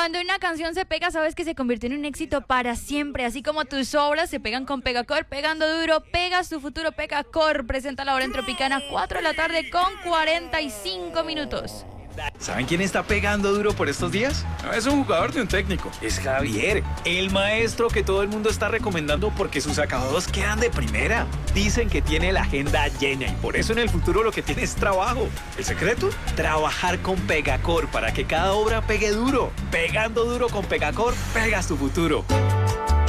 Cuando una canción se pega, sabes que se convierte en un éxito para siempre. Así como tus obras se pegan con Pegacor, pegando duro, pegas tu futuro. Pegacor presenta la hora en Tropicana, 4 de la tarde con 45 minutos. ¿Saben quién está pegando duro por estos días? No es un jugador ni un técnico, es Javier, el maestro que todo el mundo está recomendando porque sus acabados quedan de primera. Dicen que tiene la agenda llena y por eso en el futuro lo que tiene es trabajo. ¿El secreto? Trabajar con Pegacor para que cada obra pegue duro. Pegando duro con Pegacor, pegas tu futuro.